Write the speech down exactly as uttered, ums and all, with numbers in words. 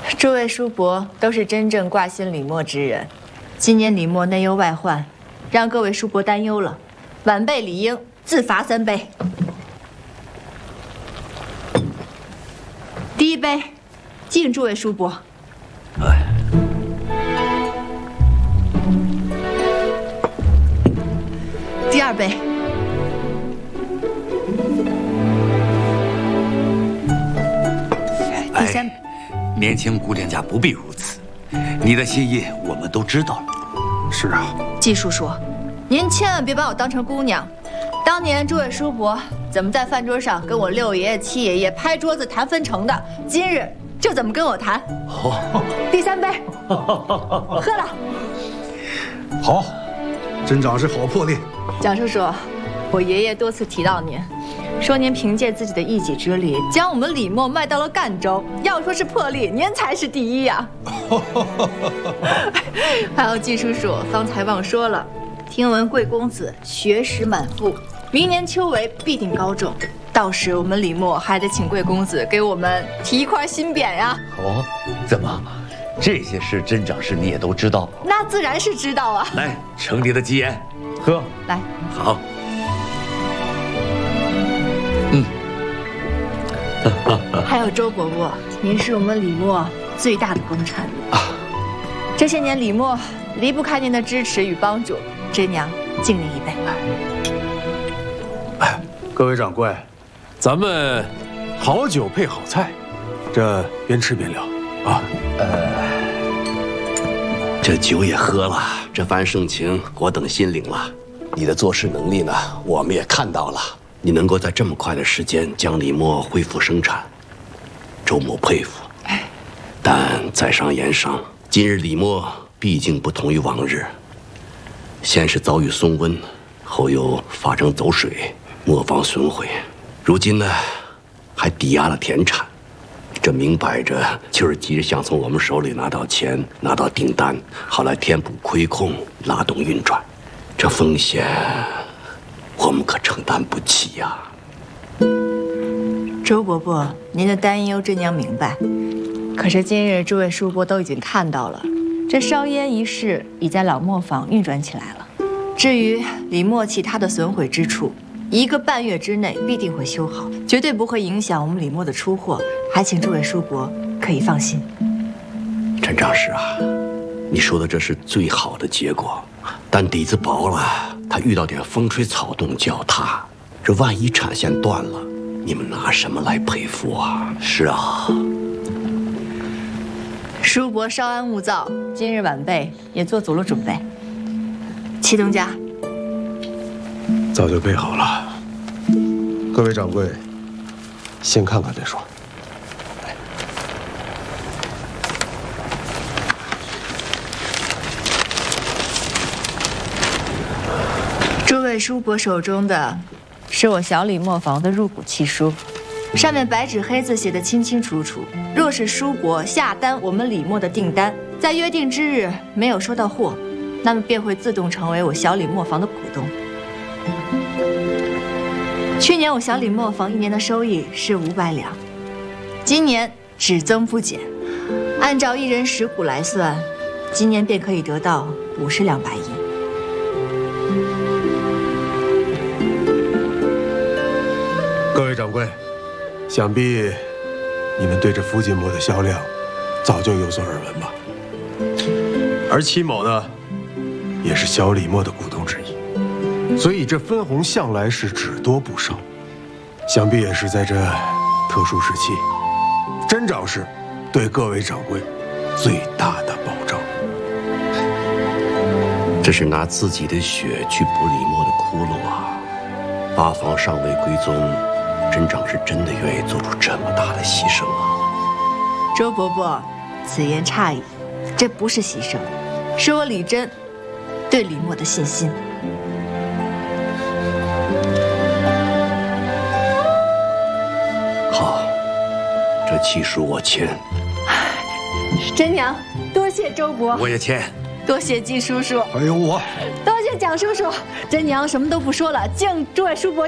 诸位叔伯都是真正挂心李默之人，今年李默内忧外患，让各位叔伯担忧了，晚辈理应自罚三杯。第一杯，敬诸位叔伯。 哎。 第二杯。 第三， 年轻姑娘家不必如此，你的心意我们都知道了。 是啊， 季叔叔，您千万别把我当成姑娘。当年诸位叔伯怎么在饭桌上跟我六爷爷、七爷爷拍桌子谈分成的，今日就怎么跟我谈。 哦， 第三杯，喝了。 好，真长是好魄力。 蒋叔叔，我爷爷多次提到您。 说您凭借自己的一己之力，将我们李默卖到了赣州。要说是魄力，您才是第一呀！还有季叔叔，方才忘说了，听闻贵公子学识满腹，明年秋闱必定高中。到时我们李默还得请贵公子给我们提一块新匾呀！ 哦，怎么，这些事真长是你也都知道？ 那自然是知道啊！ 来，承你的吉言，喝。 来， 好。 还有周伯伯，您是我们李默最大的功臣啊！这些年李默离不开您的支持与帮助，真娘敬您一杯。 哎，各位掌柜，咱们好酒配好菜，这边吃边聊啊。 呃，这酒也喝了，这番盛情我等心领了。你的做事能力呢，我们也看到了。你能够在这么快的时间将李默恢复生产。 周某佩服，但在商言商，今日李默毕竟不同于往日，先是遭遇松温，后又发生走水，磨坊损毁，如今呢，还抵押了田产，这明摆着就是急着想从我们手里拿到钱，拿到订单，好来填补亏空，拉动运转，这风险我们可承担不起呀。 周伯伯，您的担忧真娘明白。可是今日诸位叔伯都已经看到了，这烧烟一事已在老磨坊运转起来了。至于李默其他的损毁之处，一个半月之内必定会修好，绝对不会影响我们李默的出货。还请诸位叔伯可以放心。 陈长史啊，你说的这是最好的结果，但底子薄了，他遇到点风吹草动脚踏，这万一产线断了。 你们拿什么来赔付啊？是啊， 叔伯稍安勿躁，今日晚辈也做足了准备。祁东家， 早就备好了。各位掌柜，先看看再说。 诸位叔伯手中的。 是我小李磨坊的入股契书，上面白纸黑字写得清清楚楚。若是叔伯下单我们李默的订单，在约定之日没有收到货，那么便会自动成为我小李磨坊的股东。去年我小李磨坊一年的收益是五百两，今年只增不减，按照一人十股来算，今年便可以得到五十两白银。 各位掌柜，想必你们对这福锦磨的销量早就有所耳闻吧？而戚某呢，也是小李磨的股东之一，所以这分红向来是只多不少。想必也是在这特殊时期，真长是对各位掌柜最大的保障。 这是拿自己的血去补李默的窟窿啊！八房尚未归宗。 真长是真的愿意做出这么大的牺牲啊！ 周伯伯，此言差矣，这不是牺牲，是我李真对李默的信心。 好，这契书我签。 真娘，多谢周伯， 我也签。 多谢季叔叔， 还有我， 多谢蒋叔叔。真娘什么都不说了，敬诸位叔伯。